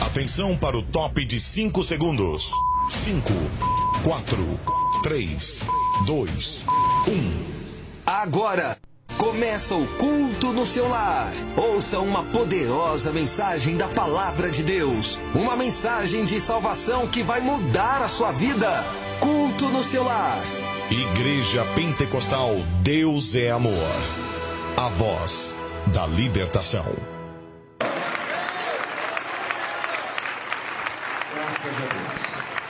Atenção para o top de 5 segundos. 5, 4, 3, 2, 1. Agora começa o culto no seu lar. Ouça uma poderosa mensagem da palavra de Deus. Uma mensagem de salvação que vai mudar a sua vida. Culto no seu lar. Igreja Pentecostal Deus é Amor. A voz da libertação. Graças a Deus.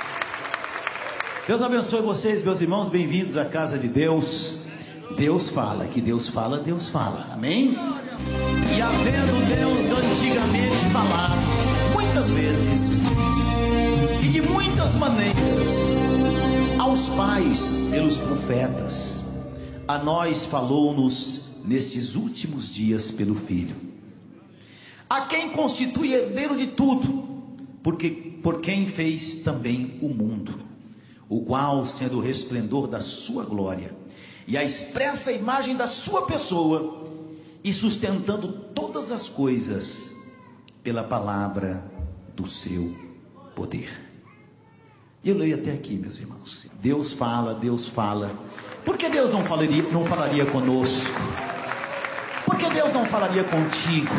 Deus abençoe vocês, meus irmãos. Bem-vindos à casa de Deus. Deus fala, que Deus fala, Deus fala. Amém? E havendo Deus antigamente falado, muitas vezes, e de muitas maneiras, aos pais pelos profetas, a nós falou-nos nestes últimos dias pelo Filho, a quem constitui herdeiro de tudo, porque por quem fez também o mundo, o qual, sendo o resplendor da sua glória e a expressa imagem da sua pessoa, e sustentando todas as coisas pela palavra do seu poder. Eu leio até aqui, meus irmãos. Deus fala, Deus fala. Por que Deus não falaria conosco? Por que Deus não falaria contigo?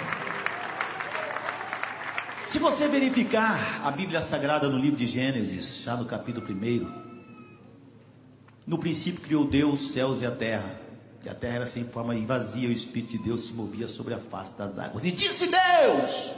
Se você verificar a Bíblia Sagrada no livro de Gênesis, já no capítulo 1, no princípio criou Deus os céus e a terra terra era sem forma e vazia, o Espírito de Deus se movia sobre a face das águas. E disse Deus: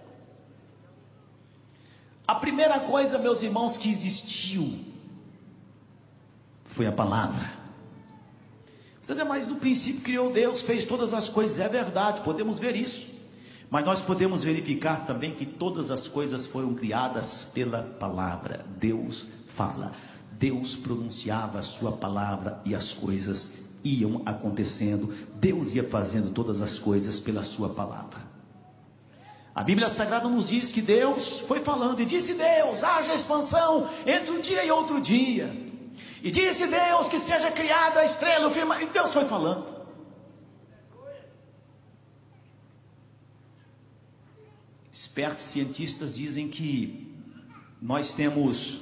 a primeira coisa, meus irmãos, que existiu foi a palavra. Você diz, mas no princípio criou Deus, fez todas as coisas. É verdade, podemos ver isso. Mas nós podemos verificar também que todas as coisas foram criadas pela palavra. Deus fala. Deus pronunciava a sua palavra e as coisas iam acontecendo. Deus ia fazendo todas as coisas pela sua palavra. A Bíblia Sagrada nos diz que Deus foi falando, e disse Deus: haja expansão entre um dia e outro dia. E disse Deus que seja criada a estrela, o firmamento. E Deus foi falando. Espertos cientistas dizem que nós temos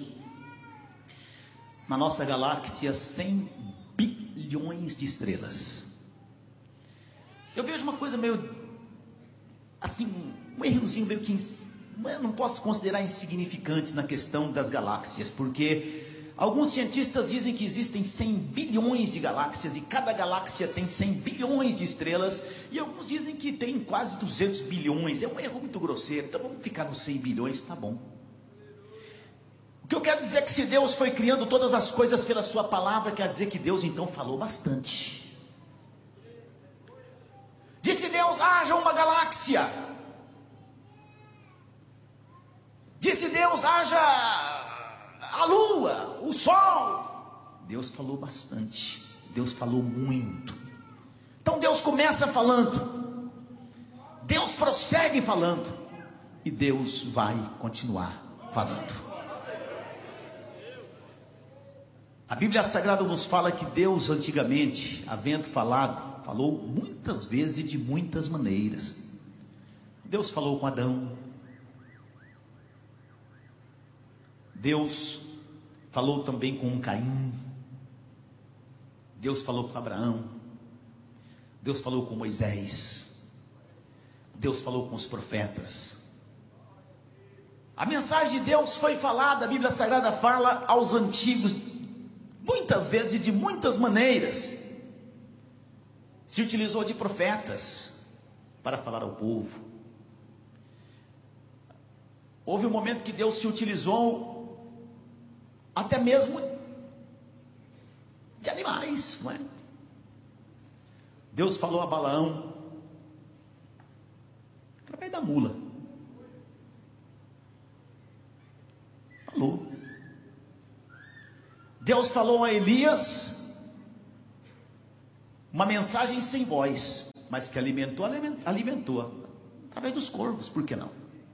na nossa galáxia 100 bilhões de estrelas. Eu vejo uma coisa meio assim, um errozinho meio que não posso considerar insignificante na questão das galáxias, porque alguns cientistas dizem que existem 100 bilhões de galáxias e cada galáxia tem 100 bilhões de estrelas, e alguns dizem que tem quase 200 bilhões. É um erro muito grosseiro, então vamos ficar nos 100 bilhões, tá bom. O que eu quero dizer é que se Deus foi criando todas as coisas pela sua palavra, quer dizer que Deus então falou bastante. Disse Deus: haja uma galáxia. Disse Deus: haja a lua, o sol. Deus falou bastante. Deus falou muito. Então Deus começa falando, Deus prossegue falando, e Deus vai continuar falando. A Bíblia Sagrada nos fala que Deus antigamente, havendo falado, falou muitas vezes e de muitas maneiras. Deus falou com Adão. Deus falou também com Caim. Deus falou com Abraão. Deus falou com Moisés. Deus falou com os profetas. A mensagem de Deus foi falada, a Bíblia Sagrada fala aos antigos, muitas vezes e de muitas maneiras. Se utilizou de profetas para falar ao povo. Houve um momento que Deus se utilizou até mesmo de animais, não é? Deus falou a Balaão através da mula. Falou. Deus falou a Elias uma mensagem sem voz, mas que alimentou através dos corvos, por que não?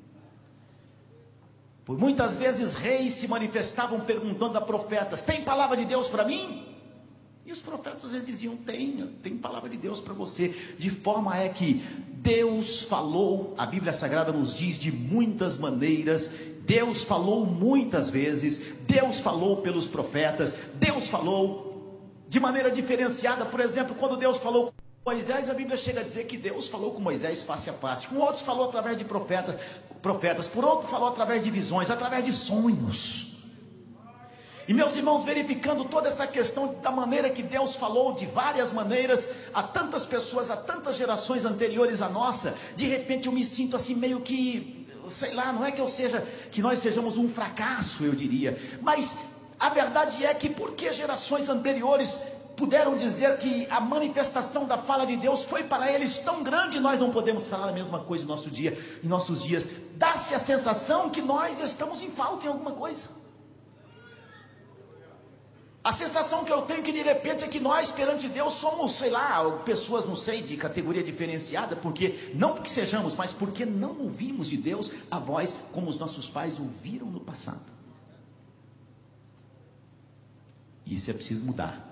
Por muitas vezes reis se manifestavam perguntando a profetas: tem palavra de Deus para mim? E os profetas às vezes diziam, tem palavra de Deus para você. De forma é que Deus falou, a Bíblia Sagrada nos diz de muitas maneiras, Deus falou muitas vezes, Deus falou pelos profetas, Deus falou de maneira diferenciada. Por exemplo, quando Deus falou com Moisés, a Bíblia chega a dizer que Deus falou com Moisés face a face. Com outros falou através de profetas, por outro falou através de visões, através de sonhos. E meus irmãos, verificando toda essa questão da maneira que Deus falou, de várias maneiras, a tantas pessoas, a tantas gerações anteriores à nossa, de repente eu me sinto assim meio que, sei lá, não é que nós sejamos um fracasso, eu diria, mas a verdade é que porque gerações anteriores puderam dizer que a manifestação da fala de Deus foi para eles tão grande, nós não podemos falar a mesma coisa em nossos dias. Dá-se a sensação que nós estamos em falta em alguma coisa. A sensação que eu tenho que de repente é que nós perante Deus somos, sei lá, pessoas, não sei, de categoria diferenciada, porque, não porque sejamos, mas porque não ouvimos de Deus a voz como os nossos pais ouviram no passado. Isso é preciso mudar.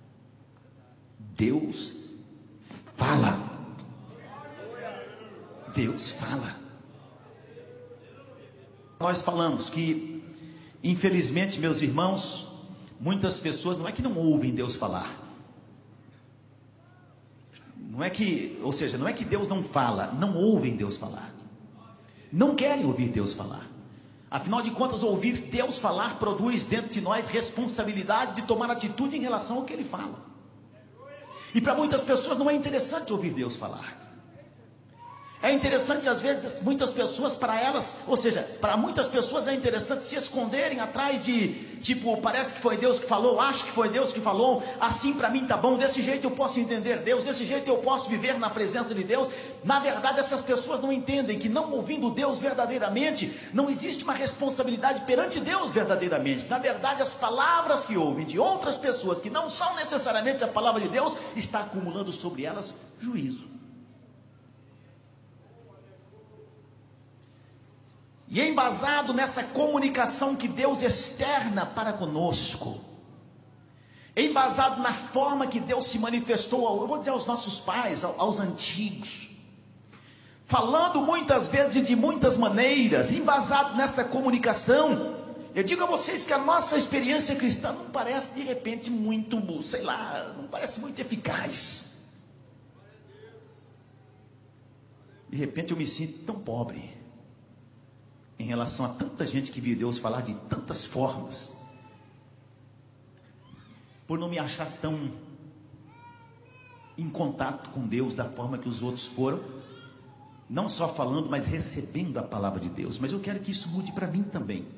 Deus fala. Deus fala. Nós falamos que, infelizmente, meus irmãos, muitas pessoas não é que não ouvem Deus falar. Não é que Deus não fala, não ouvem Deus falar. Não querem ouvir Deus falar. Afinal de contas, ouvir Deus falar produz dentro de nós responsabilidade de tomar atitude em relação ao que Ele fala. E para muitas pessoas não é interessante ouvir Deus falar. É interessante às vezes, muitas pessoas, para muitas pessoas é interessante se esconderem atrás de, tipo, parece que foi Deus que falou, acho que foi Deus que falou, assim para mim tá bom, desse jeito eu posso entender Deus, desse jeito eu posso viver na presença de Deus. Na verdade, essas pessoas não entendem que, não ouvindo Deus verdadeiramente, não existe uma responsabilidade perante Deus verdadeiramente. Na verdade, as palavras que ouvem de outras pessoas, que não são necessariamente a palavra de Deus, está acumulando sobre elas juízo. E embasado nessa comunicação que Deus externa para conosco, embasado na forma que Deus se manifestou, eu vou dizer aos nossos pais, aos antigos, falando muitas vezes e de muitas maneiras, embasado nessa comunicação, eu digo a vocês que a nossa experiência cristã não parece de repente muito, sei lá, não parece muito eficaz. De repente eu me sinto tão pobre em relação a tanta gente que viu Deus falar de tantas formas, por não me achar tão em contato com Deus da forma que os outros foram, não só falando, mas recebendo a palavra de Deus. Mas eu quero que isso mude para mim também.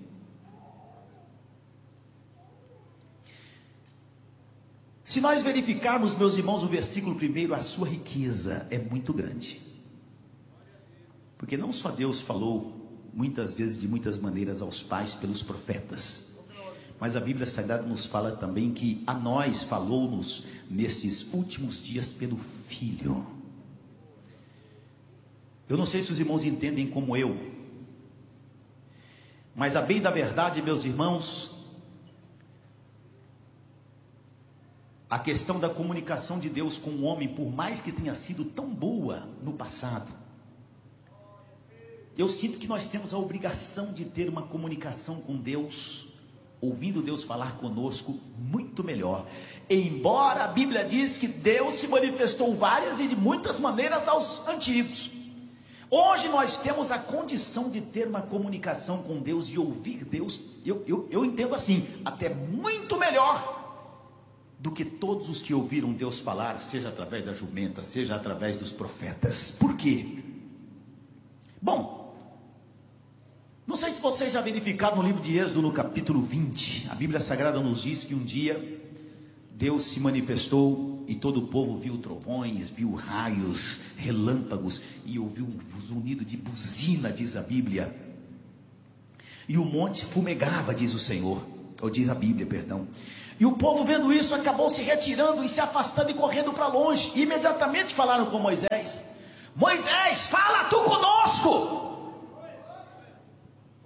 Se nós verificarmos, meus irmãos, o versículo 1, a sua riqueza é muito grande, porque não só Deus falou muitas vezes de muitas maneiras aos pais pelos profetas, mas a Bíblia Sagrada nos fala também que a nós falou-nos nestes últimos dias pelo Filho. Eu não sei se os irmãos entendem como eu, mas a bem da verdade, meus irmãos, a questão da comunicação de Deus com o homem, por mais que tenha sido tão boa no passado, eu sinto que nós temos a obrigação de ter uma comunicação com Deus, ouvindo Deus falar conosco muito melhor. Embora a Bíblia diz que Deus se manifestou várias e de muitas maneiras aos antigos, hoje nós temos a condição de ter uma comunicação com Deus e ouvir Deus, eu entendo assim, até muito melhor do que todos os que ouviram Deus falar, seja através da jumenta, seja através dos profetas. Por quê? Bom, não sei se vocês já verificaram no livro de Êxodo, no capítulo 20, a Bíblia Sagrada nos diz que um dia Deus se manifestou e todo o povo viu trovões, viu raios, relâmpagos e ouviu um zunido de buzina, diz a Bíblia, e o monte fumegava, diz o Senhor, ou diz a Bíblia, perdão, e o povo vendo isso acabou se retirando e se afastando e correndo para longe, e imediatamente falaram com Moisés: Moisés, fala tu conosco,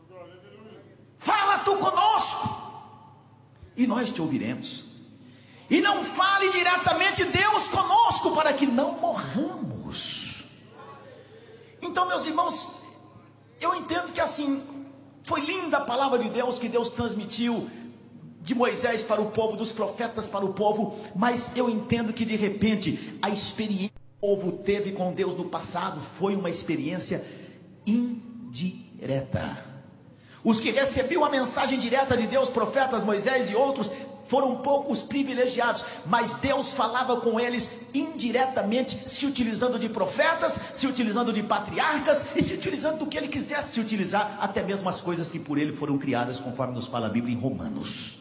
fala tu conosco, e nós te ouviremos. E não fale diretamente Deus conosco para que não morramos. Então, meus irmãos, eu entendo que assim, foi linda a palavra de Deus que Deus transmitiu de Moisés para o povo, dos profetas para o povo, mas eu entendo que de repente a experiência que o povo teve com Deus no passado foi uma experiência indireta. Os que recebiam a mensagem direta de Deus, profetas, Moisés e outros, foram poucos privilegiados, mas Deus falava com eles indiretamente, se utilizando de profetas, se utilizando de patriarcas, e se utilizando do que ele quisesse se utilizar, até mesmo as coisas que por ele foram criadas, conforme nos fala a Bíblia em Romanos.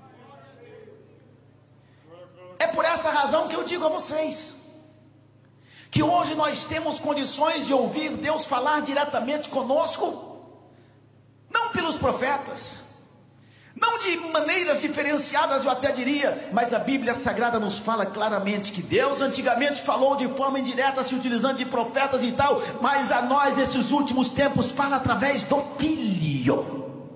É por essa razão que eu digo a vocês, que hoje nós temos condições de ouvir Deus falar diretamente conosco, não pelos profetas, não de maneiras diferenciadas, eu até diria, mas a Bíblia Sagrada nos fala claramente que Deus antigamente falou de forma indireta, se utilizando de profetas e tal, mas a nós nesses últimos tempos fala através do Filho.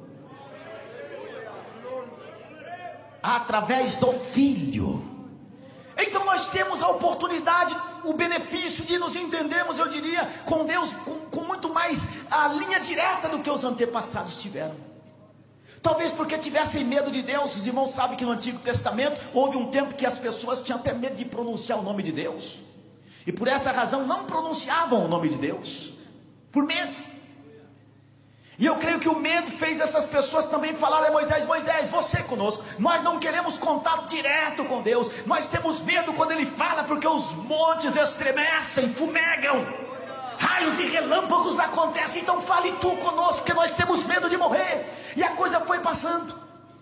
Através do Filho. Então nós temos a oportunidade, o benefício de nos entendermos, eu diria, com Deus, com muito mais a linha direta do que os antepassados tiveram. Talvez porque tivessem medo de Deus. Os irmãos sabem que no Antigo Testamento houve um tempo que as pessoas tinham até medo de pronunciar o nome de Deus, e por essa razão não pronunciavam o nome de Deus, por medo. E eu creio que o medo fez essas pessoas também falarem a Moisés: Moisés, você conosco, nós não queremos contato direto com Deus, nós temos medo quando Ele fala, porque os montes estremecem, fumegam, raios e relâmpagos acontecem, então fale tu conosco, porque nós temos medo de morrer. E a coisa foi passando.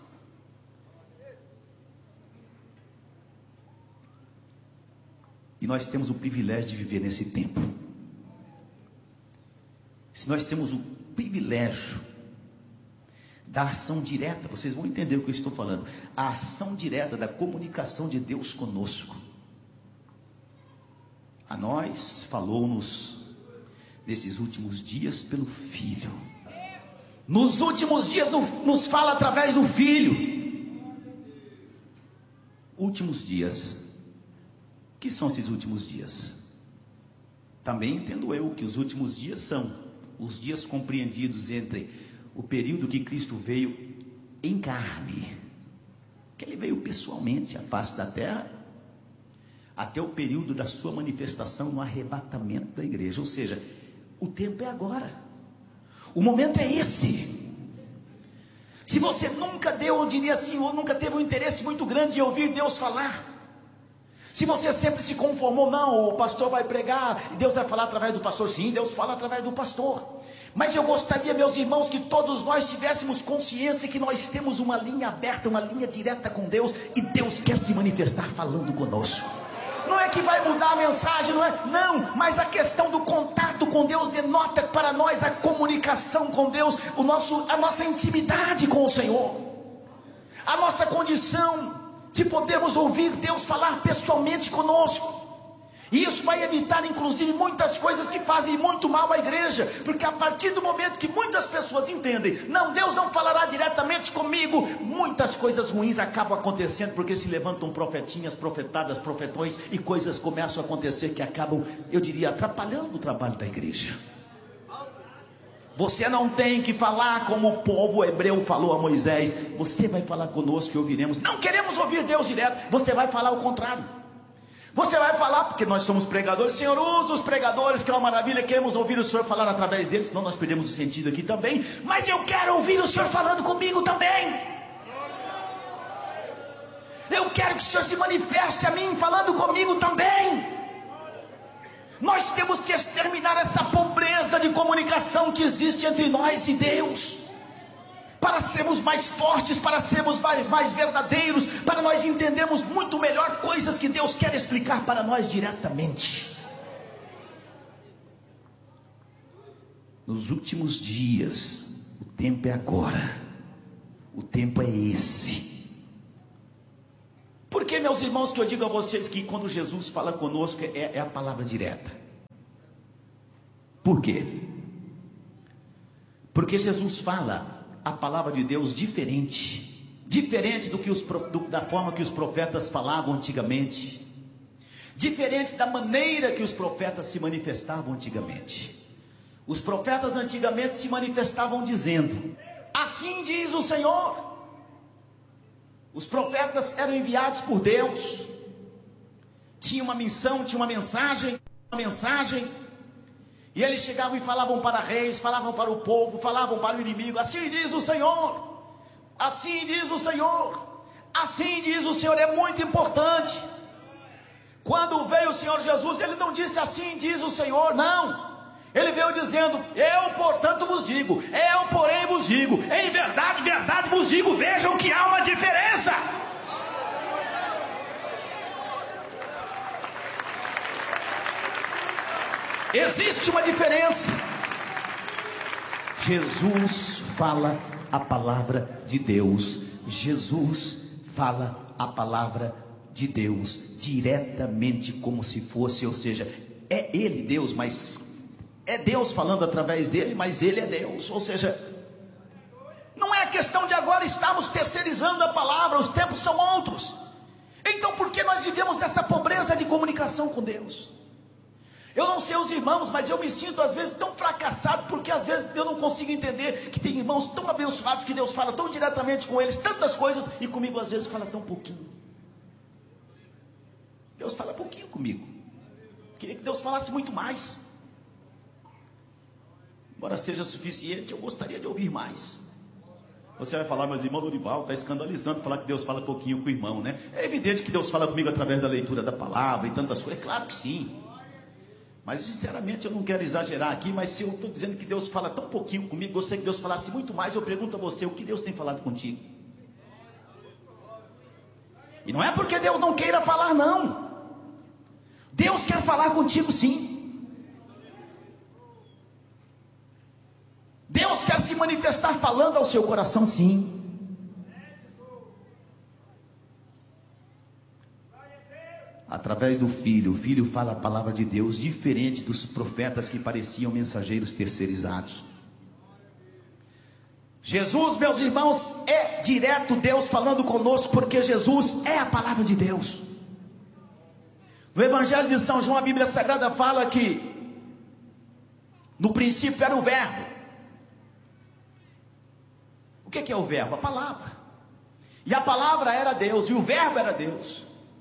E nós temos o privilégio de viver nesse tempo. Se nós temos o privilégio da ação direta, vocês vão entender o que eu estou falando, a ação direta da comunicação de Deus conosco. A nós falou-nos nesses últimos dias pelo Filho. Nos últimos dias nos fala através do Filho. Últimos dias. O que são esses últimos dias? Também entendo eu que os últimos dias são os dias compreendidos entre o período que Cristo veio em carne, que Ele veio pessoalmente à face da terra, até o período da sua manifestação no arrebatamento da igreja. Ou seja, o tempo é agora, o momento é esse. Se você nunca deu, eu diria assim, ou nunca teve um interesse muito grande em ouvir Deus falar, se você sempre se conformou, não, o pastor vai pregar e Deus vai falar através do pastor. Sim, Deus fala através do pastor, mas eu gostaria, meus irmãos, que todos nós tivéssemos consciência que nós temos uma linha aberta, uma linha direta com Deus, e Deus quer se manifestar falando conosco. Não é que vai mudar a mensagem, não, mas a questão do contato com Deus denota para nós a comunicação com Deus, a nossa intimidade com o Senhor, a nossa condição de podermos ouvir Deus falar pessoalmente conosco. E isso vai evitar inclusive muitas coisas que fazem muito mal à igreja, porque a partir do momento que muitas pessoas entendem, não, Deus não falará diretamente comigo, muitas coisas ruins acabam acontecendo, porque se levantam profetinhas, profetadas, profetões, e coisas começam a acontecer que acabam, eu diria, atrapalhando o trabalho da igreja. Você não tem que falar como o povo hebreu falou a Moisés: você vai falar conosco e ouviremos. Não queremos ouvir Deus direto, você vai falar o contrário. Você vai falar, porque nós somos pregadores, Senhor, usa os pregadores, que é uma maravilha, queremos ouvir o Senhor falar através deles, senão nós perdemos o sentido aqui também, mas eu quero ouvir o Senhor falando comigo também. Eu quero que o Senhor se manifeste a mim, falando comigo também. Nós temos que exterminar essa pobreza de comunicação que existe entre nós e Deus, para sermos mais fortes, para sermos mais verdadeiros, para nós entendermos muito melhor coisas que Deus quer explicar para nós diretamente. Nos últimos dias, o tempo é agora, o tempo é esse. Por que, meus irmãos, que eu digo a vocês que quando Jesus fala conosco é a palavra direta? Por quê? Porque Jesus fala a palavra de Deus diferente diferente da forma que os profetas falavam antigamente, diferente da maneira que os profetas se manifestavam antigamente. Os profetas antigamente se manifestavam dizendo: assim diz o Senhor. Os profetas eram enviados por Deus, tinha uma missão, tinha uma mensagem, e eles chegavam e falavam para reis, falavam para o povo, falavam para o inimigo: assim diz o Senhor, assim diz o Senhor, assim diz o Senhor. É muito importante. Quando veio o Senhor Jesus, ele não disse assim diz o Senhor, não. Ele veio dizendo: eu portanto vos digo, eu porém vos digo, em verdade, verdade vos digo. Vejam que há uma diferença. Existe uma diferença. Jesus fala a palavra de Deus. Jesus fala a palavra de Deus diretamente, como se fosse, ou seja, é Ele Deus, mas é Deus falando através dele, mas Ele é Deus. Ou seja, não é questão de agora estarmos terceirizando a palavra, os tempos são outros. Então por que nós vivemos dessa pobreza de comunicação com Deus? Eu não sei os irmãos, mas eu me sinto às vezes tão fracassado, porque às vezes eu não consigo entender que tem irmãos tão abençoados, que Deus fala tão diretamente com eles, tantas coisas, e comigo às vezes fala tão pouquinho. Deus fala pouquinho comigo. Queria que Deus falasse muito mais. Embora seja suficiente, eu gostaria de ouvir mais. Você vai falar: mas irmão Dorival está escandalizando falar que Deus fala pouquinho com o irmão, né? É evidente que Deus fala comigo através da leitura da palavra e tantas coisas. É claro que sim. Mas sinceramente eu não quero exagerar aqui, mas se eu estou dizendo que Deus fala tão pouquinho comigo, gostaria que Deus falasse muito mais. Eu pergunto a você: o que Deus tem falado contigo? E não é porque Deus não queira falar, não. Deus quer falar contigo sim. Deus quer se manifestar falando ao seu coração sim. Através do Filho, o Filho fala a palavra de Deus, diferente dos profetas que pareciam mensageiros terceirizados. Jesus, meus irmãos, é direto Deus falando conosco, porque Jesus é a palavra de Deus. No Evangelho de São João, a Bíblia Sagrada fala que no princípio era o Verbo. O que é o Verbo? A palavra. E a palavra era Deus, e o Verbo era Deus.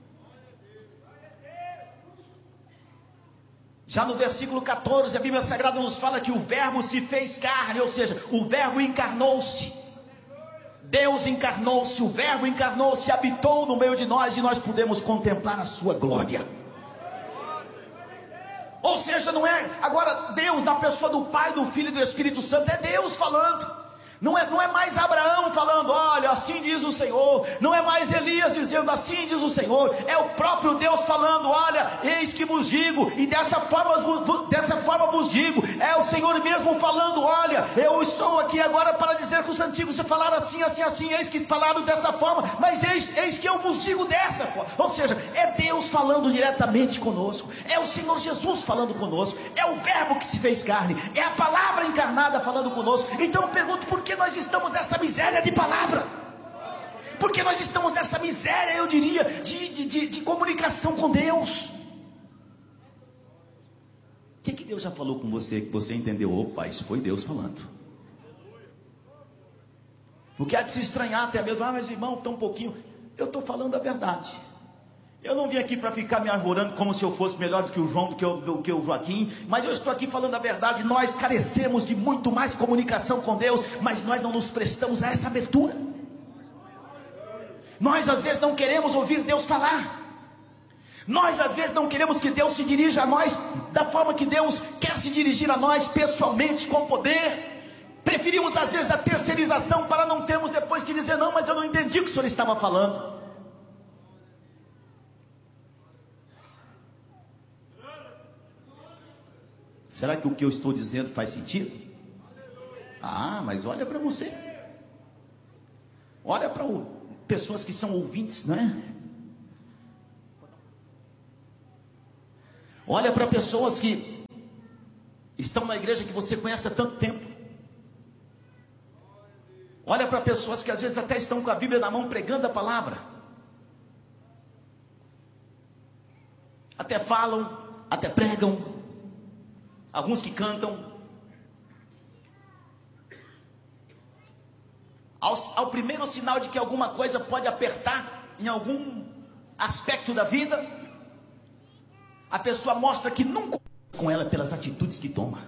Já no versículo 14, a Bíblia Sagrada nos fala que o Verbo se fez carne, ou seja, o Verbo encarnou-se. Deus encarnou-se, o Verbo encarnou-se, habitou no meio de nós, e nós pudemos contemplar a sua glória. Ou seja, não é agora Deus na pessoa do Pai, do Filho e do Espírito Santo, é Deus falando. Não é mais Abraão falando: olha, assim diz o Senhor. Não é mais Elias dizendo: assim diz o Senhor. É o próprio Deus falando: olha, eis que vos digo, e dessa forma vos digo. É o Senhor mesmo falando: olha, eu estou aqui agora para dizer que os antigos se falaram assim, assim, assim, eis que falaram dessa forma, mas eis que eu vos digo dessa forma. Ou seja, é Deus falando diretamente conosco, é o Senhor Jesus falando conosco, é o Verbo que se fez carne, é a palavra encarnada falando conosco. Então eu pergunto: por que nós estamos nessa miséria de palavra? Porque nós estamos nessa miséria, eu diria, de comunicação com Deus. O que Deus já falou com você, que você entendeu? Opa, isso foi Deus falando. O que há de se estranhar até mesmo: ah, mas irmão, tão pouquinho. Eu estou falando a verdade. Eu não vim aqui para ficar me arvorando como se eu fosse melhor do que o João, do que o Joaquim, mas eu estou aqui falando a verdade. Nós carecemos de muito mais comunicação com Deus, mas nós não nos prestamos a essa abertura. Nós às vezes não queremos ouvir Deus falar. Nós às vezes não queremos que Deus se dirija a nós da forma que Deus quer se dirigir a nós, pessoalmente, com poder. Preferimos às vezes a terceirização, para não termos depois que dizer: não, mas eu não entendi o que o Senhor estava falando. Será que o que eu estou dizendo faz sentido? Ah, mas olha para você. Olha para pessoas que são ouvintes, não é? Olha para pessoas que estão na igreja que você conhece há tanto tempo. Olha para pessoas que às vezes até estão com a Bíblia na mão pregando a palavra. Até falam, até pregam. Alguns que cantam. Ao primeiro sinal de que alguma coisa pode apertar em algum aspecto da vida, a pessoa mostra que não concorda com ela pelas atitudes que toma.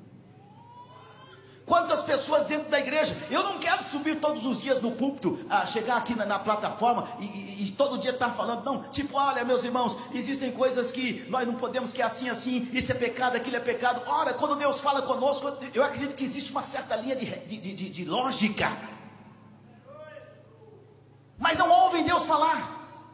Quantas pessoas dentro da igreja, eu não quero subir todos os dias no púlpito, chegar aqui na plataforma e todo dia estar falando, não, tipo, olha meus irmãos, existem coisas que nós não podemos, que é assim, isso é pecado, aquilo é pecado. Ora, quando Deus fala conosco, eu acredito que existe uma certa linha de lógica, mas não ouvem Deus falar.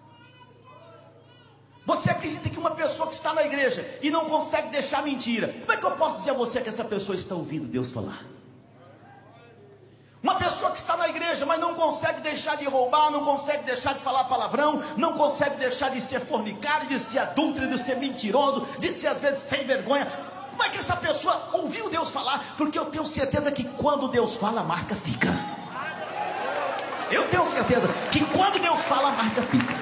Você acredita que uma pessoa que está na igreja e não consegue deixar mentira, como é que eu posso dizer a você que essa pessoa está ouvindo Deus falar? Uma pessoa que está na igreja, mas não consegue deixar de roubar, não consegue deixar de falar palavrão, não consegue deixar de ser fornicário, de ser adúltero, de ser mentiroso, de ser às vezes sem vergonha. Como é que essa pessoa ouviu Deus falar? Porque eu tenho certeza que quando Deus fala, a marca fica. Eu tenho certeza que quando Deus fala, a marca fica.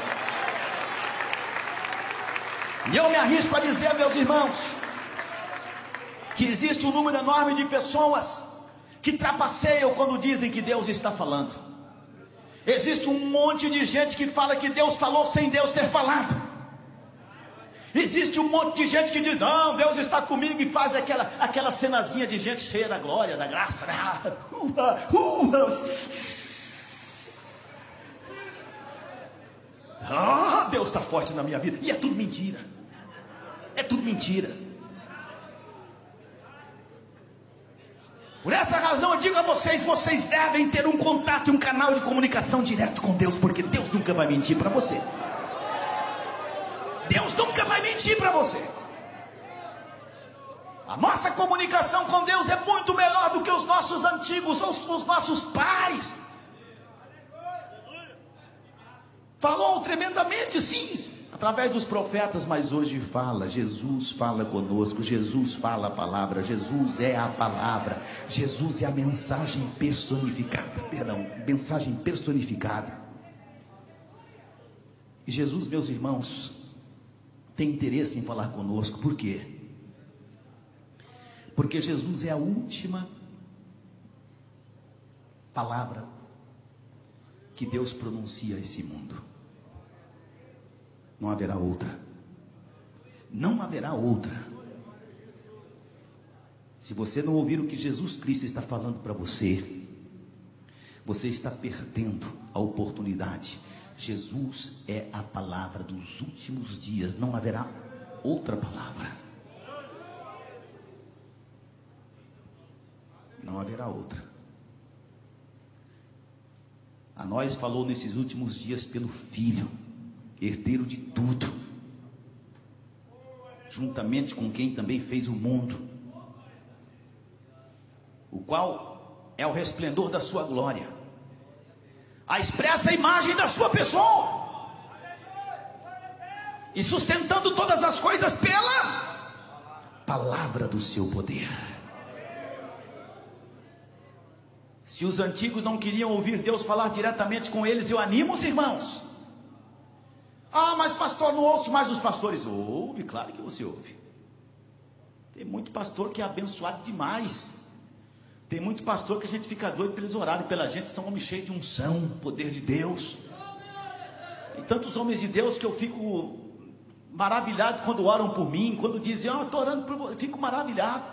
E eu me arrisco a dizer, meus irmãos, que existe um número enorme de pessoas que trapaceiam quando dizem que Deus está falando. Existe um monte de gente que fala que Deus falou sem Deus ter falado. Existe um monte de gente que diz, não, Deus está comigo, e faz aquela cenazinha de gente cheia da glória, da graça. Deus está forte na minha vida. E é tudo mentira. É tudo mentira. Por essa razão eu digo a vocês, vocês devem ter um contato e um canal de comunicação direto com Deus, porque Deus nunca vai mentir para você. Deus nunca vai mentir para você. A nossa comunicação com Deus é muito melhor do que os nossos antigos, os nossos pais. Falou tremendamente, sim, através dos profetas, mas hoje fala, Jesus fala conosco, Jesus fala a palavra, Jesus é a palavra, Jesus é a mensagem personificada, mensagem personificada. E Jesus, meus irmãos, tem interesse em falar conosco. Por quê? Porque Jesus é a última palavra que Deus pronuncia a esse mundo. Não haverá outra. Não haverá outra. Se você não ouvir o que Jesus Cristo está falando para você, você está perdendo a oportunidade. Jesus é a palavra dos últimos dias. Não haverá outra palavra. Não haverá outra. A nós falou nesses últimos dias pelo Filho, herdeiro de tudo, juntamente com quem também fez o mundo, o qual é o resplendor da sua glória, a expressa imagem da sua pessoa, e sustentando todas as coisas pela palavra do seu poder. Se os antigos não queriam ouvir Deus falar diretamente com eles, eu animo os irmãos. Mas pastor, não ouço mais os pastores. Ouve, claro que você ouve. Tem muito pastor que é abençoado demais. Tem muito pastor que a gente fica doido para eles orarem pela gente. São homens cheios de unção, poder de Deus. Tem tantos homens de Deus que eu fico maravilhado quando oram por mim, quando dizem, estou orando por você, fico maravilhado.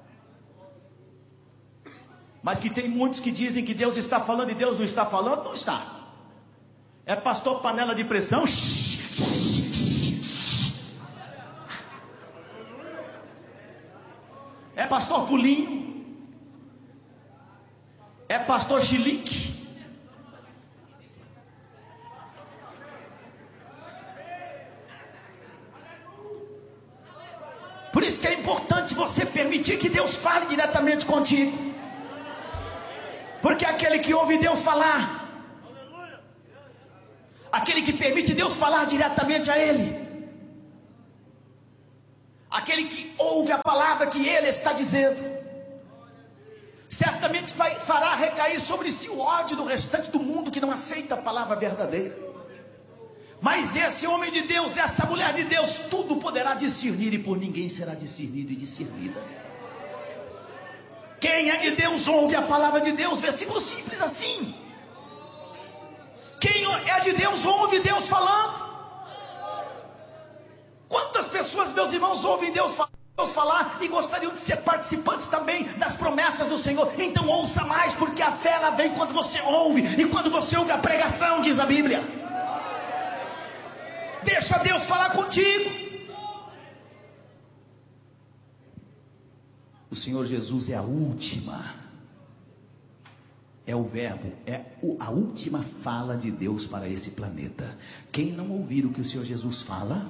Mas que tem muitos que dizem que Deus está falando e Deus não está falando. Não está. É pastor panela de pressão. É pastor pulinho. É pastor chilique. Por isso que é importante você permitir que Deus fale diretamente contigo. Porque aquele que ouve Deus falar, aquele que permite Deus falar diretamente a ele, aquele que ouve a palavra que ele está dizendo, certamente fará recair sobre si o ódio do restante do mundo que não aceita a palavra verdadeira. Mas esse homem de Deus, essa mulher de Deus, tudo poderá discernir, e por ninguém será discernido e discernida. Quem é de Deus ouve a palavra de Deus. Versículo simples assim. Quem é de Deus ouve Deus falando. Quantas pessoas, meus irmãos, ouvem Deus falar e gostariam de ser participantes também das promessas do Senhor? Então ouça mais, porque a fé ela vem quando você ouve, e quando você ouve a pregação, diz a Bíblia. Deixa Deus falar contigo. O Senhor Jesus é a última, é o verbo, é a última fala de Deus para esse planeta. Quem não ouvir o que o Senhor Jesus fala,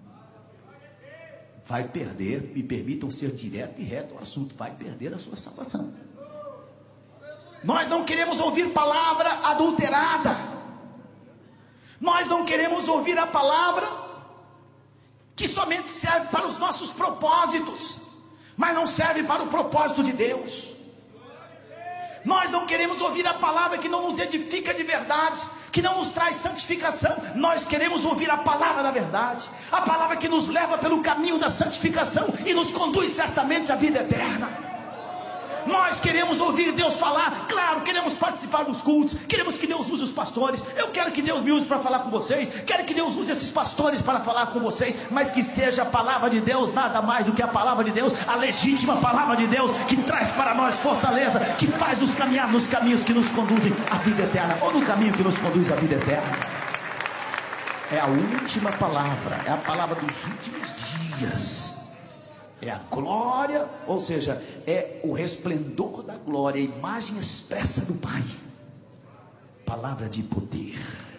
vai perder, me permitam ser direto e reto ao assunto, vai perder a sua salvação. Nós não queremos ouvir palavra adulterada. Nós não queremos ouvir a palavra que somente serve para os nossos propósitos, mas não serve para o propósito de Deus. Nós não queremos ouvir a palavra que não nos edifica de verdade, que não nos traz santificação. Nós queremos ouvir a palavra da verdade, a palavra que nos leva pelo caminho da santificação e nos conduz certamente à vida eterna. Nós queremos ouvir Deus falar, claro, queremos participar dos cultos, queremos que Deus use os pastores. Eu quero que Deus me use para falar com vocês, quero que Deus use esses pastores para falar com vocês, mas que seja a palavra de Deus, nada mais do que a palavra de Deus, a legítima palavra de Deus, que traz para nós fortaleza, que faz nos caminhar nos caminhos que nos conduzem à vida eterna, ou no caminho que nos conduz à vida eterna. É a última palavra, é a palavra dos últimos dias. É a glória, ou seja, é o resplendor da glória, a imagem expressa do Pai. Palavra de poder.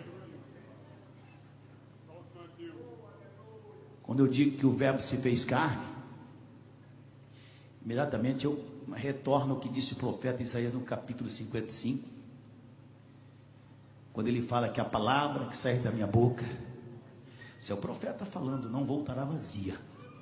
Quando eu digo que o verbo se fez carne, imediatamente eu retorno ao que disse o profeta Isaías no capítulo 55, quando ele fala que a palavra que sai da minha boca, se é o profeta falando, não voltará vazia.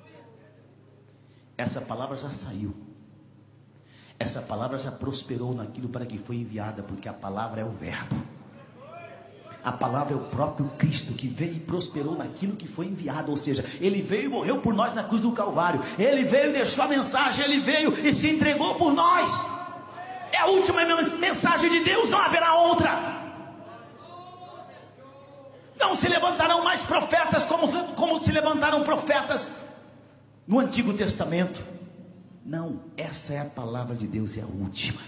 Essa palavra já saiu, essa palavra já prosperou naquilo para que foi enviada, porque a palavra é o verbo, a palavra é o próprio Cristo que veio e prosperou naquilo que foi enviado. Ou seja, ele veio e morreu por nós na cruz do Calvário, ele veio e deixou a mensagem, ele veio e se entregou por nós. É a última mensagem de Deus, não haverá outra. Não se levantarão mais profetas como se levantaram profetas no Antigo Testamento. Não, essa é a palavra de Deus, é a última.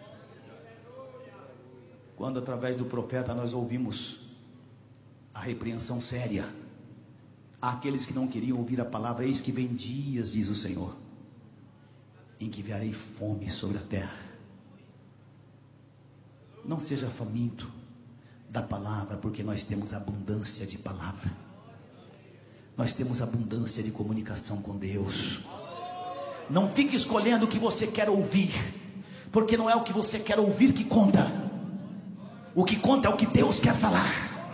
Quando através do profeta nós ouvimos a repreensão séria àqueles que não queriam ouvir a palavra, eis que vem dias, diz o Senhor, em que enviarei fome sobre a terra. Não seja faminto da palavra, porque nós temos abundância de palavra. Nós temos abundância de comunicação com Deus. Não fique escolhendo o que você quer ouvir, porque não é o que você quer ouvir que conta. O que conta é o que Deus quer falar.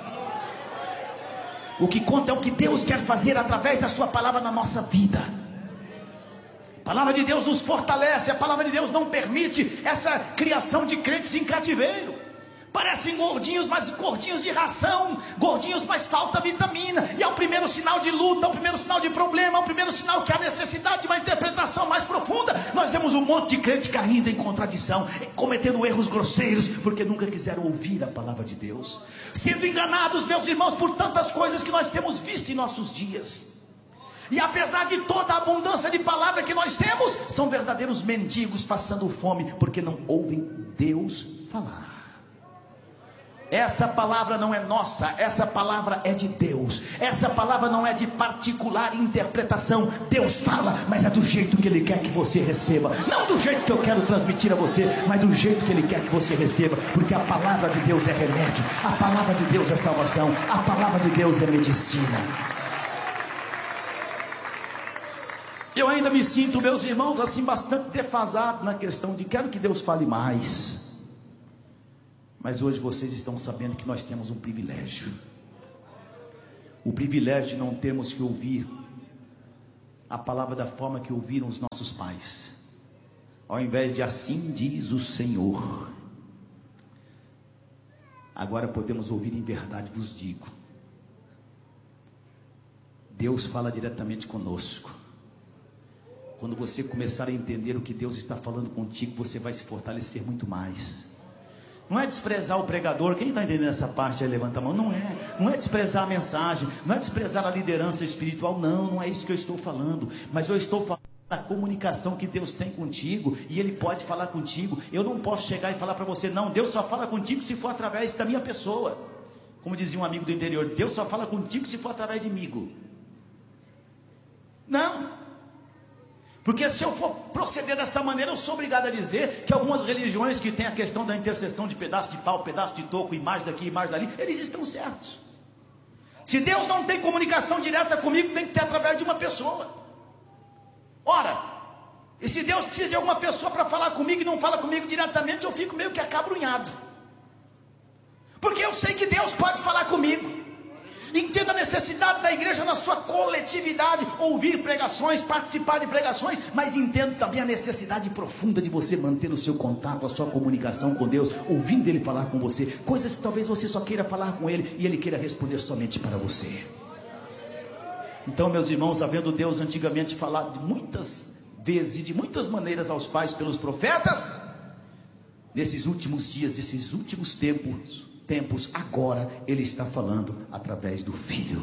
O que conta é o que Deus quer fazer através da sua palavra na nossa vida. A palavra de Deus nos fortalece. A palavra de Deus não permite essa criação de crentes em cativeiro. Parecem gordinhos, mas gordinhos de ração, gordinhos, mas falta vitamina, e é o primeiro sinal de luta, é o primeiro sinal de problema, é o primeiro sinal que há necessidade de uma interpretação mais profunda. Nós vemos um monte de crente caindo em contradição, cometendo erros grosseiros, porque nunca quiseram ouvir a palavra de Deus, sendo enganados, meus irmãos, por tantas coisas que nós temos visto em nossos dias. E apesar de toda a abundância de palavra que nós temos, são verdadeiros mendigos passando fome, porque não ouvem Deus falar. Essa palavra não é nossa, essa palavra é de Deus. Essa palavra não é de particular interpretação. Deus fala, mas é do jeito que Ele quer que você receba. Não do jeito que eu quero transmitir a você, mas do jeito que Ele quer que você receba. Porque a palavra de Deus é remédio, a palavra de Deus é salvação, a palavra de Deus é medicina. Eu ainda me sinto, meus irmãos, assim bastante defasado na questão de quero que Deus fale mais. Mas hoje vocês estão sabendo que nós temos um privilégio. O privilégio de não termos que ouvir a palavra da forma que ouviram os nossos pais. ao invés de assim diz o Senhor, agora podemos ouvir em verdade vos digo. Deus fala diretamente conosco. Quando você começar a entender o que Deus está falando contigo, você vai se fortalecer muito mais. Não é desprezar o pregador. Quem está entendendo essa parte aí, levanta a mão. Não é desprezar a mensagem, não é desprezar a liderança espiritual, não é isso que eu estou falando. Mas eu estou falando da comunicação que Deus tem contigo, e Ele pode falar contigo. Eu não posso chegar e falar para você, não, Deus só fala contigo se for através da minha pessoa. Como dizia um amigo do interior, Deus só fala contigo se for através de mim. Não. Porque se eu for proceder dessa maneira, eu sou obrigado a dizer que algumas religiões que têm a questão da intercessão de pedaço de pau, pedaço de toco, imagem daqui, imagem dali, eles estão certos. Se Deus não tem comunicação direta comigo, tem que ter através de uma pessoa. Ora, e se Deus precisa de alguma pessoa para falar comigo e não fala comigo diretamente, eu fico meio que acabrunhado. Porque eu sei que Deus pode falar comigo. Entenda a necessidade da igreja na sua coletividade, ouvir pregações, participar de pregações, mas entenda também a necessidade profunda de você manter o seu contato, a sua comunicação com Deus, ouvindo Ele falar com você, coisas que talvez você só queira falar com Ele, e Ele queira responder somente para você. Então, meus irmãos, havendo Deus antigamente falado de muitas vezes e de muitas maneiras aos pais pelos profetas, nesses últimos dias, nesses últimos tempos, agora Ele está falando através do Filho.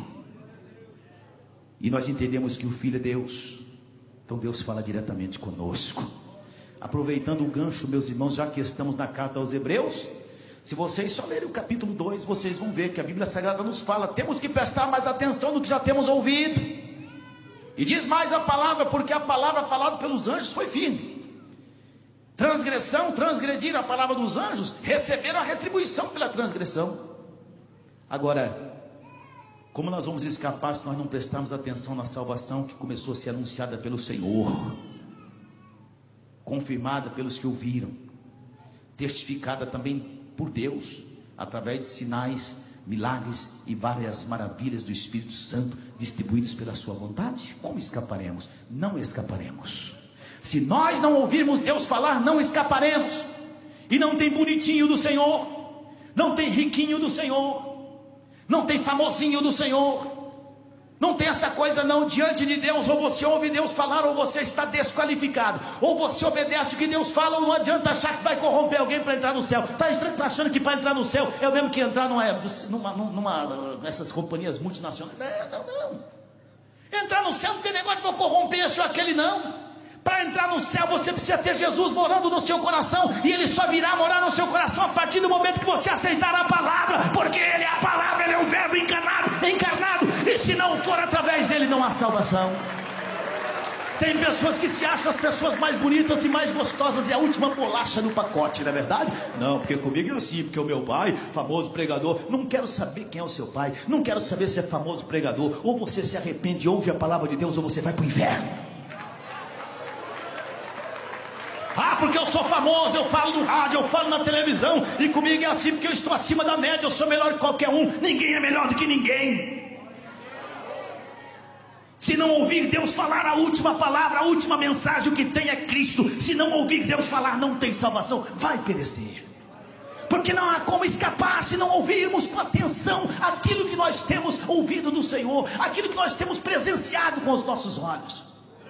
E nós entendemos que o Filho é Deus. Então Deus fala diretamente conosco. Aproveitando o gancho, meus irmãos, já que estamos na carta aos Hebreus, se vocês só lerem o capítulo 2, vocês vão ver que a Bíblia Sagrada nos fala, temos que prestar mais atenção no que já temos ouvido. E diz mais a palavra, porque a palavra falada pelos anjos foi firme. Transgressão, transgrediram a palavra dos anjos, receberam a retribuição pela transgressão. Agora, como nós vamos escapar se nós não prestarmos atenção na salvação que começou a ser anunciada pelo Senhor, confirmada pelos que ouviram, testificada também por Deus, através de sinais, milagres e várias maravilhas do Espírito Santo, distribuídos pela sua vontade? Como escaparemos? Não escaparemos. Se nós não ouvirmos Deus falar, não escaparemos. E não tem bonitinho do Senhor, não tem riquinho do Senhor, não tem famosinho do Senhor, não tem essa coisa não. Diante de Deus, ou você ouve Deus falar, ou você está desqualificado. Ou você obedece o que Deus fala, ou não adianta achar que vai corromper alguém para entrar no céu. Está achando que para entrar no céu é o mesmo que entrar nessas companhias multinacionais? Não. Entrar no céu não tem negócio de vou corromper esse ou aquele, não. Para entrar no céu você precisa ter Jesus morando no seu coração, e Ele só virá morar no seu coração a partir do momento que você aceitar a palavra, porque Ele é a palavra, Ele é o verbo encarnado, e se não for através dele não há salvação. Tem pessoas que se acham as pessoas mais bonitas e mais gostosas, e a última bolacha no pacote, não é verdade? Não, porque comigo é assim, porque o meu pai, famoso pregador. Não quero saber quem é o seu pai, não quero saber se é famoso pregador. Ou você se arrepende e ouve a palavra de Deus, ou você vai para o inferno. Ah, porque eu sou famoso, eu falo no rádio, eu falo na televisão, e comigo é assim porque eu estou acima da média, eu sou melhor que qualquer um. Ninguém é melhor do que ninguém. Se não ouvir Deus falar a última palavra, a última mensagem, o que tem é Cristo. Se não ouvir Deus falar, não tem salvação, vai perecer. Porque não há como escapar se não ouvirmos com atenção aquilo que nós temos ouvido do Senhor, aquilo que nós temos presenciado com os nossos olhos.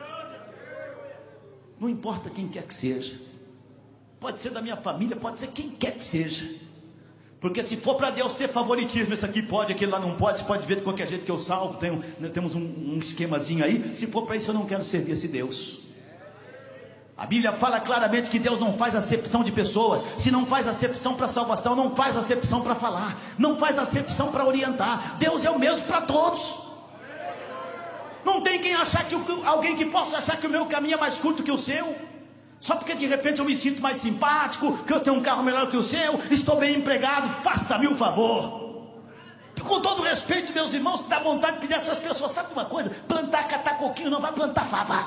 Não importa quem quer que seja, pode ser da minha família, pode ser quem quer que seja, porque se for para Deus ter favoritismo, esse aqui pode, aquele lá não pode, você pode ver de qualquer jeito que eu salvo, temos um esquemazinho aí. Se for para isso, eu não quero servir esse Deus. A Bíblia fala claramente que Deus não faz acepção de pessoas. Se não faz acepção para salvação, não faz acepção para falar, não faz acepção para orientar. Deus é o mesmo para todos. Não tem quem achar que alguém que possa achar que o meu caminho é mais curto que o seu, só porque de repente eu me sinto mais simpático, que eu tenho um carro melhor que o seu, estou bem empregado. Faça-me um favor. Com todo respeito, meus irmãos, dá vontade de pedir a essas pessoas, sabe uma coisa? Plantar catacoquinho não vai plantar fava.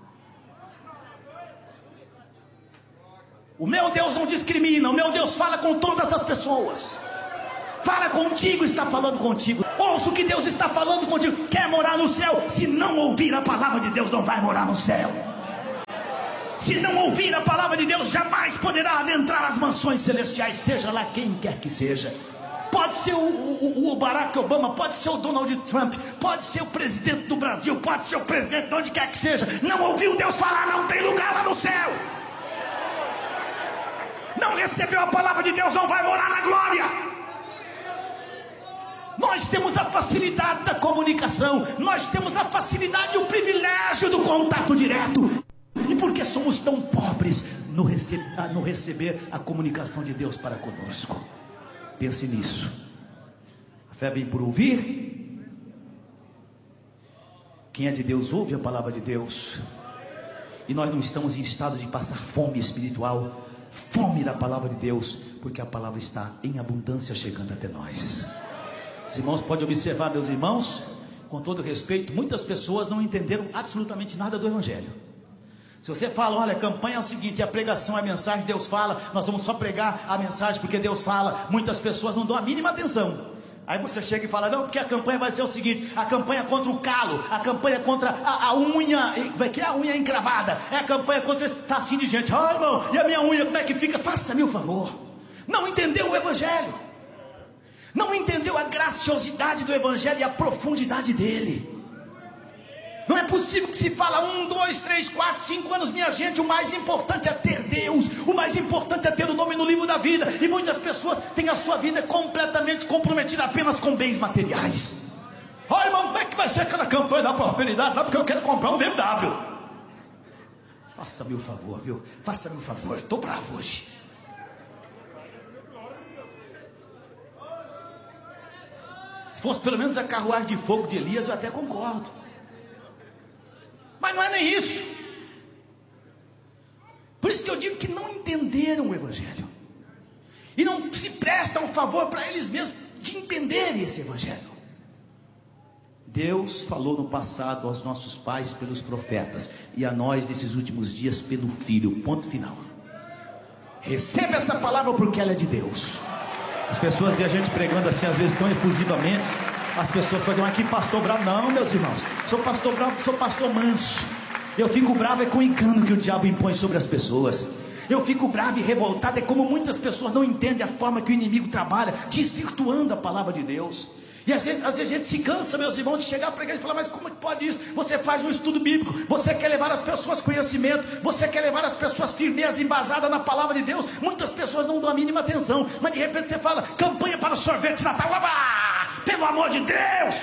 O meu Deus não discrimina, o meu Deus fala com todas as pessoas. Fala contigo, está falando contigo. Ouça o que Deus está falando contigo. Quer morar no céu? Se não ouvir a palavra de Deus, não vai morar no céu. Se não ouvir a palavra de Deus, jamais poderá adentrar as mansões celestiais, seja lá quem quer que seja. Pode ser o Barack Obama, pode ser o Donald Trump, pode ser o presidente do Brasil, pode ser o presidente de onde quer que seja. Não ouviu Deus falar, não tem lugar lá no céu. Não recebeu a palavra de Deus, não vai morar na glória. Nós temos a facilidade da comunicação, nós temos a facilidade e o privilégio do contato direto. E por que somos tão pobres no receber a comunicação de Deus para conosco? Pense nisso. A fé vem por ouvir. Quem é de Deus ouve a palavra de Deus. E nós não estamos em estado de passar fome espiritual, fome da palavra de Deus, porque a palavra está em abundância chegando até nós. Os irmãos podem observar, meus irmãos, com todo respeito, muitas pessoas não entenderam absolutamente nada do Evangelho. Se você fala, olha, a campanha é o seguinte, a pregação é a mensagem, Deus fala, nós vamos só pregar a mensagem porque Deus fala, muitas pessoas não dão a mínima atenção. Aí você chega e fala, não, porque a campanha vai ser o seguinte, a campanha contra o calo, a campanha contra a unha, como é que é a unha encravada, é a campanha contra esse tacinho de gente, oh irmão, e a minha unha como é que fica? Faça-me o favor. Não entendeu o Evangelho, não entendeu a graciosidade do Evangelho e a profundidade dele. Não é possível que se fala 1, 2, 3, 4, 5 anos, minha gente, o mais importante é ter Deus, o mais importante é ter o nome no livro da vida, e muitas pessoas têm a sua vida completamente comprometida apenas com bens materiais. Olha irmão, como é que vai ser aquela campanha da prosperidade? Não, porque eu quero comprar um BMW. Faça-me o favor, viu? Faça-me o favor, estou bravo hoje. Se fosse pelo menos a carruagem de fogo de Elias, eu até concordo. Mas não é nem isso. Por isso que eu digo que não entenderam o Evangelho. E não se prestam favor para eles mesmos de entenderem esse Evangelho. Deus falou no passado aos nossos pais pelos profetas. E a nós nesses últimos dias pelo Filho. Ponto final. Receba essa palavra porque ela é de Deus. As pessoas veem a gente pregando assim às vezes tão efusivamente. As pessoas podem dizer, mas que pastor bravo. Não, meus irmãos, sou pastor bravo, sou pastor manso. Eu fico bravo é com o engano que o diabo impõe sobre as pessoas. Eu fico bravo e revoltado é como muitas pessoas não entendem a forma que o inimigo trabalha, desvirtuando a palavra de Deus. E às vezes a gente se cansa, meus irmãos, de chegar para a igreja e falar, mas como é que pode isso? Você faz um estudo bíblico, você quer levar as pessoas conhecimento, você quer levar as pessoas firmeza, embasada na palavra de Deus. Muitas pessoas não dão a mínima atenção, mas de repente você fala, campanha para o sorvete de Natal, pelo amor de Deus!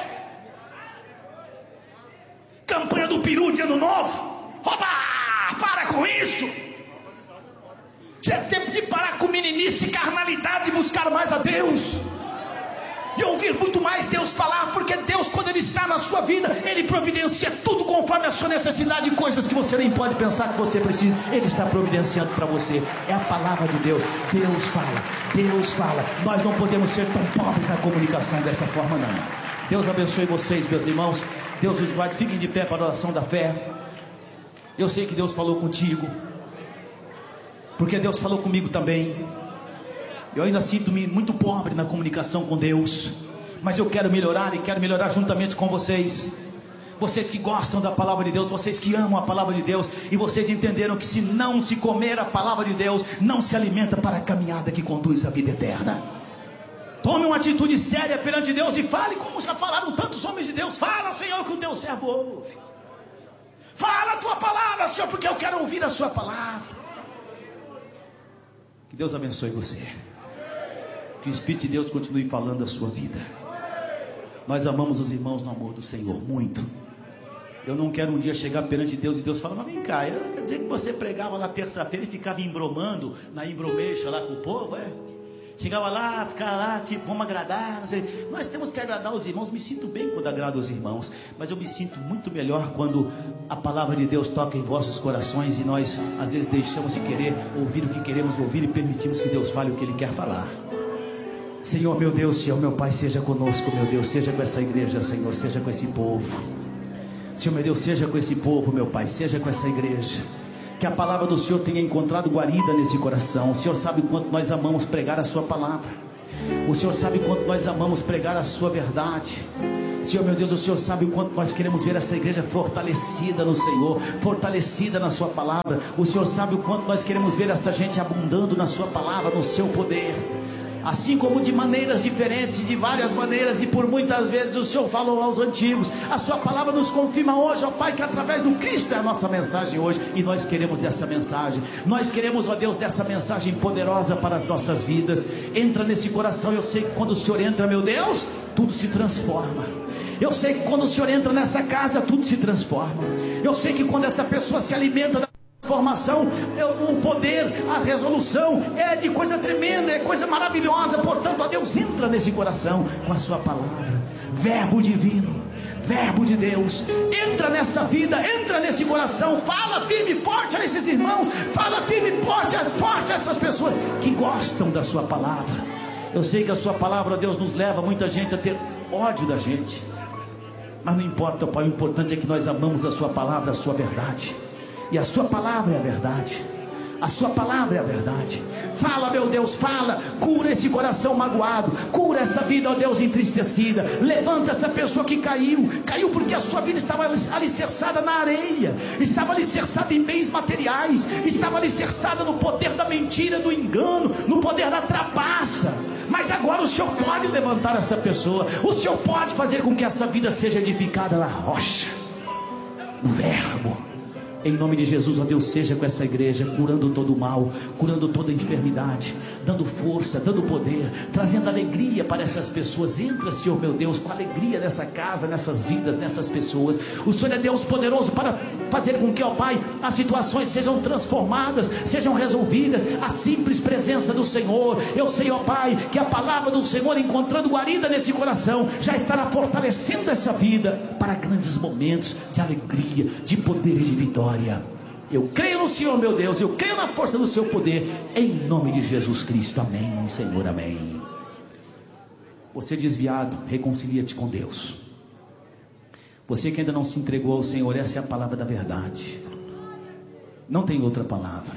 Campanha do peru de ano novo, para com isso! Já é tempo de parar com meninice e carnalidade e buscar mais a Deus. E ouvir muito mais Deus falar, porque Deus, quando Ele está na sua vida, Ele providencia tudo conforme a sua necessidade, e coisas que você nem pode pensar que você precisa, Ele está providenciando para você. É a palavra de Deus. Deus fala, Deus fala. Nós não podemos ser tão pobres na comunicação dessa forma, não. Deus abençoe vocês, meus irmãos. Deus os guarde. Fiquem de pé para a oração da fé. Eu sei que Deus falou contigo, porque Deus falou comigo também. Eu ainda sinto-me muito pobre na comunicação com Deus, mas eu quero melhorar, e quero melhorar juntamente com vocês. Vocês que gostam da palavra de Deus, vocês que amam a palavra de Deus, e vocês entenderam que se não se comer a palavra de Deus, não se alimenta para a caminhada que conduz à vida eterna. Tome uma atitude séria perante Deus e fale como já falaram tantos homens de Deus. Fala, Senhor, que o teu servo ouve. Fala a tua palavra, Senhor, porque eu quero ouvir a sua palavra. Que Deus abençoe você. Que o Espírito de Deus continue falando a sua vida. Nós amamos os irmãos no amor do Senhor muito. Eu não quero um dia chegar perante Deus e Deus falar, mas vem cá, quer dizer que você pregava lá terça-feira e ficava embromando na embromexa lá com o povo, é? Chegava lá, ficava lá, tipo, vamos agradar, não sei. Nós temos que agradar os irmãos. Me sinto bem quando agrado os irmãos, mas eu me sinto muito melhor quando a palavra de Deus toca em vossos corações e nós às vezes deixamos de querer ouvir o que queremos ouvir e permitimos que Deus fale o que Ele quer falar. Senhor meu Deus, Senhor meu Pai, seja conosco, meu Deus, seja com essa igreja, Senhor, seja com esse povo. Senhor meu Deus, seja com esse povo, meu Pai, seja com essa igreja. Que a palavra do Senhor tenha encontrado guarida nesse coração. O Senhor sabe o quanto nós amamos pregar a sua palavra. O Senhor sabe quanto nós amamos pregar a sua verdade. Senhor meu Deus, o Senhor sabe o quanto nós queremos ver essa igreja fortalecida no Senhor, fortalecida na sua palavra. O Senhor sabe o quanto nós queremos ver essa gente abundando na sua palavra, no seu poder. Assim como de maneiras diferentes, de várias maneiras, e por muitas vezes o Senhor falou aos antigos, a sua palavra nos confirma hoje, ó Pai, que através do Cristo é a nossa mensagem hoje, e nós queremos dessa mensagem, nós queremos, ó Deus, dessa mensagem poderosa para as nossas vidas. Entra nesse coração. Eu sei que quando o Senhor entra, meu Deus, tudo se transforma. Eu sei que quando o Senhor entra nessa casa, tudo se transforma. Eu sei que quando essa pessoa se alimenta da formação, o poder, a resolução é de coisa tremenda, é coisa maravilhosa. Portanto, ó Deus, entra nesse coração com a sua palavra, verbo divino, verbo de Deus, entra nessa vida, entra nesse coração, fala firme e forte a esses irmãos, fala firme e forte a essas pessoas que gostam da sua palavra. Eu sei que a sua palavra, ó Deus, nos leva muita gente a ter ódio da gente, mas não importa, Pai, o importante é que nós amamos a sua palavra, a sua verdade. E a sua palavra é a verdade. A sua palavra é a verdade. Fala, meu Deus, fala. Cura esse coração magoado. Cura essa vida, ó Deus, entristecida. Levanta essa pessoa que caiu. Caiu porque a sua vida estava alicerçada na areia. Estava alicerçada em bens materiais. Estava alicerçada no poder da mentira, do engano, no poder da trapaça. Mas agora o Senhor pode levantar essa pessoa. O Senhor pode fazer com que essa vida seja edificada na rocha, no verbo. Em nome de Jesus, ó Deus, seja com essa igreja, curando todo o mal, curando toda a enfermidade, dando força, dando poder, trazendo alegria para essas pessoas. Entra, Senhor meu Deus, com alegria nessa casa, nessas vidas, nessas pessoas. O Senhor é Deus poderoso para fazer com que, ó Pai, as situações sejam transformadas, sejam resolvidas. A simples presença do Senhor. Eu sei, ó Pai, que a palavra do Senhor, encontrando guarida nesse coração, já estará fortalecendo essa vida para grandes momentos de alegria, de poder e de vitória. Eu creio no Senhor, meu Deus, eu creio na força do seu poder, em nome de Jesus Cristo. Amém, Senhor, amém. Você desviado, reconcilia-te com Deus. Você que ainda não se entregou ao Senhor, essa é a palavra da verdade. Não tem outra palavra,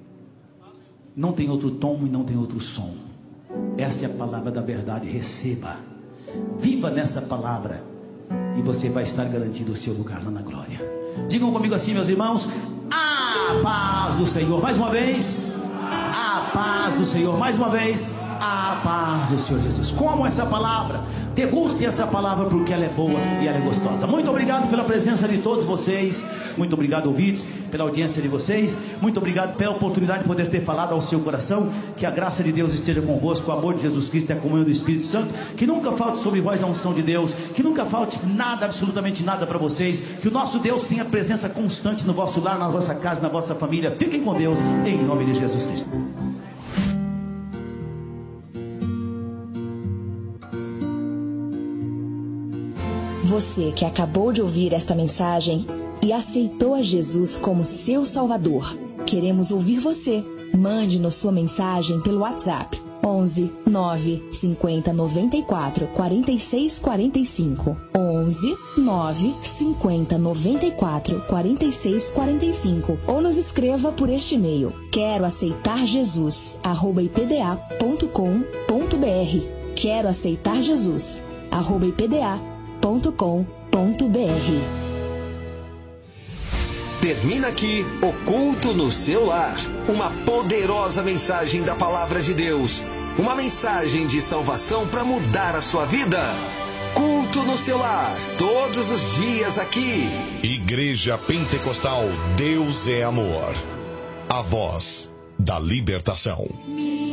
não tem outro tom e não tem outro som. Essa é a palavra da verdade. Receba, viva nessa palavra, e você vai estar garantido o seu lugar lá na glória. Digam comigo assim, meus irmãos: a paz do Senhor. Mais uma vez, a paz do Senhor. Mais uma vez, a paz do Senhor Jesus. Como essa palavra, degustem essa palavra, porque ela é boa e ela é gostosa. Muito obrigado pela presença de todos vocês. Muito obrigado, ouvintes, pela audiência de vocês. Muito obrigado pela oportunidade de poder ter falado ao seu coração. Que a graça de Deus esteja convosco, o amor de Jesus Cristo e a comunhão do Espírito Santo. Que nunca falte sobre vós a unção de Deus. Que nunca falte nada, absolutamente nada para vocês. Que o nosso Deus tenha presença constante no vosso lar, na vossa casa, na vossa família. Fiquem com Deus, em nome de Jesus Cristo. Você que acabou de ouvir esta mensagem e aceitou a Jesus como seu Salvador, queremos ouvir você. Mande-nos sua mensagem pelo WhatsApp 11 9 50 94 46 45, 11 9 50 94 46 45, ou nos escreva por este e-mail: quero aceitar Jesus @ipda.com.br. quero aceitar Jesus @ipda.com.br. Termina aqui o Culto no Seu Lar. Uma poderosa mensagem da Palavra de Deus. Uma mensagem de salvação para mudar a sua vida. Culto no Seu Lar, todos os dias aqui. Igreja Pentecostal Deus é Amor. A voz da libertação.